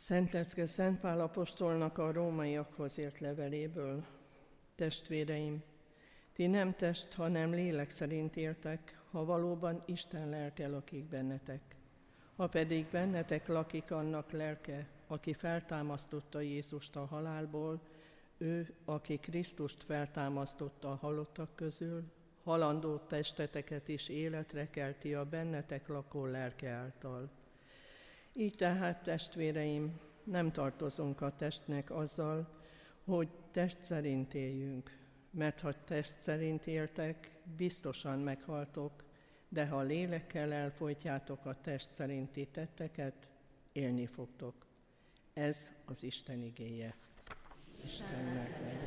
Szent lecke Szent Pál apostolnak a rómaiakhoz írt leveléből. Testvéreim, ti nem test, hanem lélek szerint éltek, ha valóban Isten lelke lakik bennetek. Ha pedig bennetek lakik annak lelke, aki feltámasztotta Jézust a halálból, ő, aki Krisztust feltámasztotta a halottak közül, halandó testeteket is életre kelti a bennetek lakó lelke által. Így tehát, testvéreim, nem tartozunk a testnek azzal, hogy test szerint éljünk, mert ha test szerint éltek, biztosan meghaltok, de ha lélekkel elfojtjátok a test szerinti tetteket, élni fogtok. Ez az Isten igéje. Istennek legyen